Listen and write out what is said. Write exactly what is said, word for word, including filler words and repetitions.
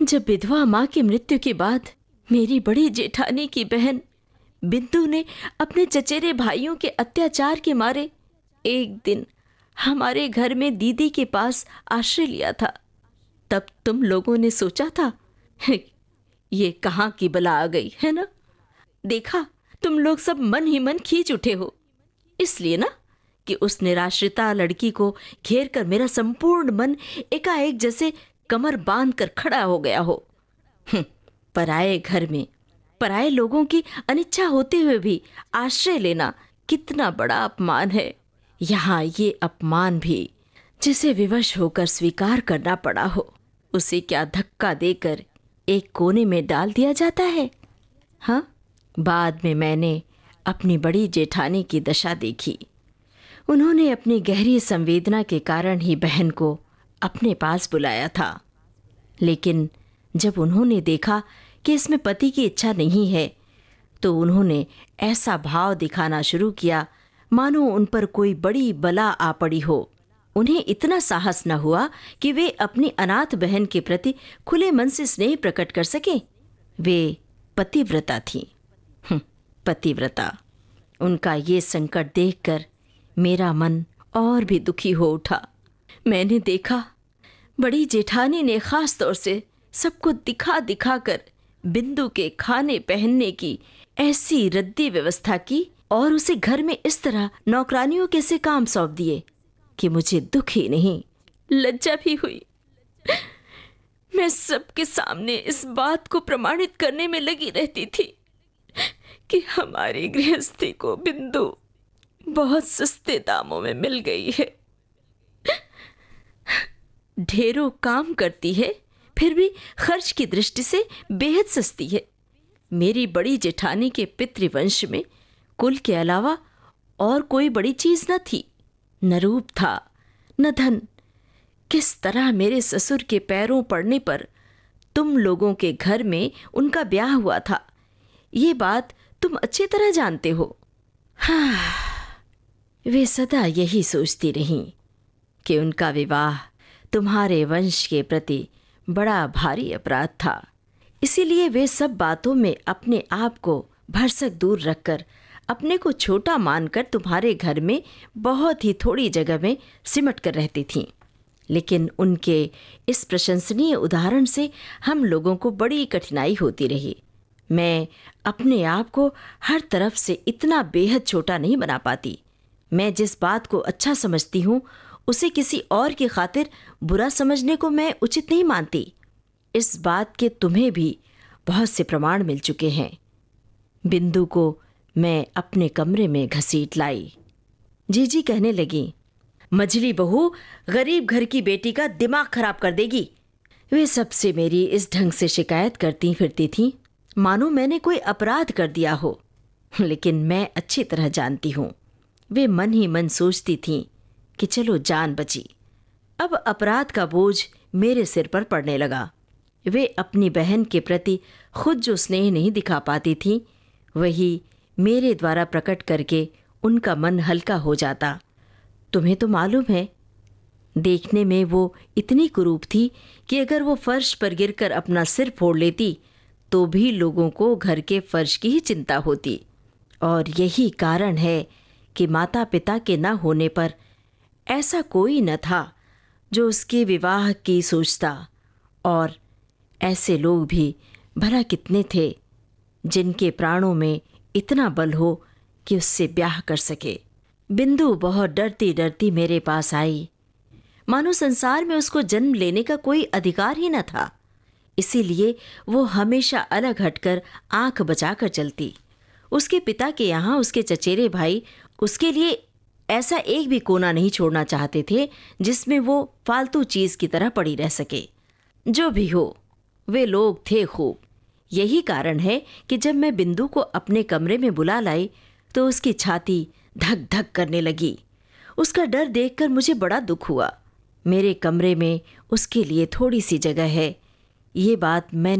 जब विधवा माँ की मृत्यु के बाद मेरी बड़ी जेठानी की बहन बिंदु ने अपने चचेरे भाइयों के अत्याचार के मारे एक दिन हमारे घर में दीदी के पास आश्रय लिया था, तब तुम लोगों ने सोचा था ये कहाँ की बला आ गई है ना। देखा, तुम लोग सब मन ही मन खींच उठे हो, इसलिए ना कि उस निराश्रिता लड़की को घेर कर मेरा संपूर्ण मन एकाएक जैसे कमर बांध कर खड़ा हो गया हो। पराए घर में पराए लोगों की अनिच्छा होते हुए भी आश्रय लेना कितना बड़ा अपमान है। यहाँ ये अपमान भी जिसे विवश होकर स्वीकार करना पड़ा हो, उसे क्या धक्का देकर एक कोने में डाल दिया जाता है। हाँ, बाद में मैंने अपनी बड़ी जेठानी की दशा देखी। उन्होंने अपनी गहरी संवेदना के कारण ही बहन को अपने पास बुलाया था, लेकिन जब उन्होंने देखा कि इसमें पति की इच्छा नहीं है, तो उन्होंने ऐसा भाव दिखाना शुरू किया मानो उन पर कोई बड़ी बला आ पड़ी हो। उन्हें इतना साहस न हुआ कि वे अपनी अनाथ बहन के प्रति खुले मन से स्नेह प्रकट कर सके। वे पतिव्रता थीं। पतिव्रता। उनका ये संकट देखकर मेरा मन और भी दुखी हो उठा। मैंने देखा बड़ी जेठानी ने खास तौर से सबको दिखा दिखा कर बिंदु के खाने पहनने की ऐसी रद्दी व्यवस्था की और उसे घर में इस तरह नौकरानियों के से काम सौंप दिए कि मुझे दुख ही नहीं, लज्जा भी हुई। मैं सबके सामने इस बात को प्रमाणित करने में लगी रहती थी कि हमारी गृहस्थी को बिंदु बहुत सस्ते दामों में मिल गई है। ढेरों काम करती है, फिर भी खर्च की दृष्टि से बेहद सस्ती है। मेरी बड़ी जेठानी के पितृवंश में कुल के अलावा और कोई बड़ी चीज न थी, न रूप था, न धन। किस तरह मेरे ससुर के पैरों पड़ने पर तुम लोगों के घर में उनका ब्याह हुआ था, ये बात तुम अच्छी तरह जानते हो। हाँ, वे सदा यही सोचती रहीं कि उनका विवाह तुम्हारे वंश के प्रति बड़ा भारी अपराध था, इसीलिए वे सब बातों में अपने आप को भरसक दूर रखकर अपने को छोटा मानकर तुम्हारे घर में बहुत ही थोड़ी जगह में सिमट कर रहती थीं। लेकिन उनके इस प्रशंसनीय उदाहरण से हम लोगों को बड़ी कठिनाई होती रही। मैं अपने आप को हर तरफ से इतना बेहद छोटा नहीं बना पाती। मैं जिस बात को अच्छा समझती हूँ उसे किसी और की खातिर बुरा समझने को मैं उचित नहीं मानती। इस बात के तुम्हें भी बहुत से प्रमाण मिल चुके हैं। बिंदु को मैं अपने कमरे में घसीट लाई। जीजी कहने लगी, मझली बहू गरीब घर की बेटी का दिमाग खराब कर देगी। वे सबसे मेरी इस ढंग से शिकायत करती फिरती थीं मानो मैंने कोई अपराध कर दिया हो। लेकिन मैं अच्छी तरह जानती हूँ वे मन ही मन सोचती थीं कि चलो जान बची। अब अपराध का बोझ मेरे सिर पर पड़ने लगा। वे अपनी बहन के प्रति खुद जो स्नेह नहीं दिखा पाती थीं, वही मेरे द्वारा प्रकट करके उनका मन हल्का हो जाता। तुम्हें तो मालूम है, देखने में वो इतनी कुरूप थी कि अगर वो फर्श पर गिरकर अपना सिर फोड़ लेती तो भी लोगों को घर के फर्श की ही चिंता होती। और यही कारण है कि माता पिता के न होने पर ऐसा कोई न था जो उसके विवाह की सोचता। और ऐसे लोग भी भला कितने थे जिनके प्राणों में इतना बल हो कि उससे ब्याह कर सके। बिंदु बहुत डरती डरती मेरे पास आई, मानो संसार में उसको जन्म लेने का कोई अधिकार ही न था। इसीलिए वो हमेशा अलग हटकर आंख बचाकर चलती। उसके पिता के यहाँ उसके चचेरे भाई उसके लिए ऐसा एक भी कोना नहीं छोड़ना चाहते थे जिसमें वो फालतू चीज की तरह पड़ी रह सके। जो भी हो, वे लोग थे खूब। यही कारण है कि जब मैं बिंदु को अपने कमरे में बुला लाई तो उसकी छाती धक धक करने लगी। उसका डर देखकर मुझे बड़ा दुख हुआ। मेरे कमरे में उसके लिए थोड़ी सी जगह है, ये बात मैंने